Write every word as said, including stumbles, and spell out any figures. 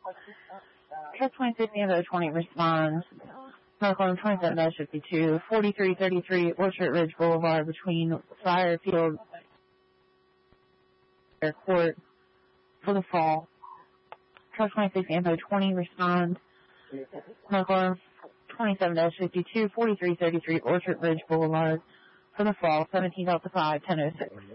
Truck twenty-six Ambo twenty responds. Smoke twenty-seven fifty-two, forty-three thirty-three Orchard Ridge Boulevard between Firefield Court for the fall. Truck twenty-six Ambo twenty responds. Smoke twenty-seven fifty-two, forty-three thirty-three Orchard Ridge Boulevard for the fall, seventeen Delta five, ten oh six.